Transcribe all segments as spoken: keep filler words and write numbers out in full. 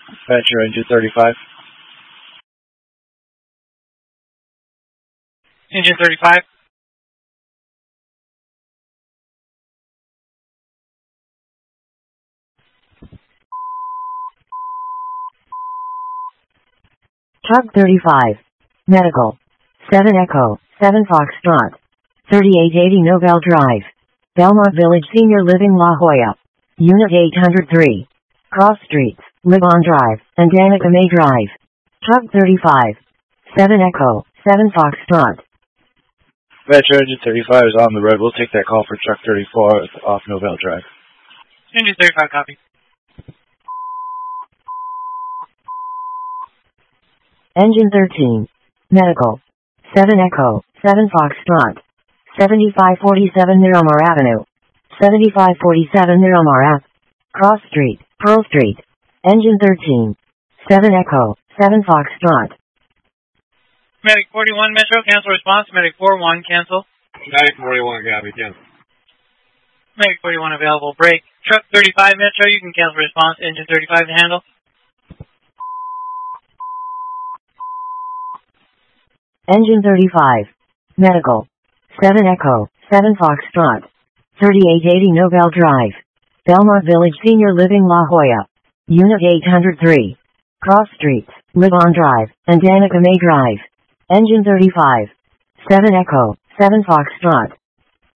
Venture engine thirty-five. Engine thirty-five. Tug thirty-five. Medical. seven Echo, seven Foxtrot. thirty-eight eighty Nobel Drive. Belmont Village Senior Living La Jolla. Unit eight hundred three. Cross Streets, Libon Drive, and Danica May Drive. Tug thirty-five. seven Echo, seven Foxtrot. Venture engine thirty-five is on the road. We'll take that call for truck thirty-four off Nobel Drive. Engine thirty-five, copy. Engine thirteen. Medical. seven Echo, seven Foxtrot. seventy-five forty-seven Miramar Avenue. seventy-five forty-seven Miramar Ave. Cross Street, Pearl Street. Engine thirteen. seven Echo, seven Foxtrot. Medic forty-one, Metro, cancel response. Medic four one, cancel. Medic forty-one, copy, cancel. Medic forty-one, available. Break. Truck thirty-five, Metro, you can cancel response. Engine thirty-five to handle. Engine thirty-five. Medical. seven Echo, seven Foxtrot. thirty-eight eighty Nobel Drive. Belmont Village Senior Living La Jolla. Unit eight hundred three. Cross Streets, Libon Drive, and Danica May Drive. Engine thirty-five. seven Echo, seven Foxtrot.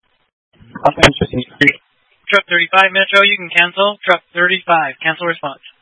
Truck thirty-five, Metro, you can cancel. Truck thirty-five, cancel response.